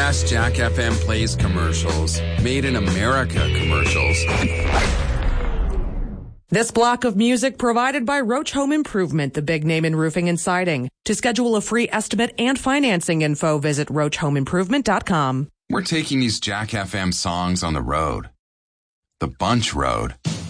best Jack FM plays commercials. Made in America commercials. This block of music provided by Roach Home Improvement, the big name in roofing and siding. To schedule a free estimate and financing info, visit roachhomeimprovement.com. We're taking these Jack FM songs on the road. The Bunch Road.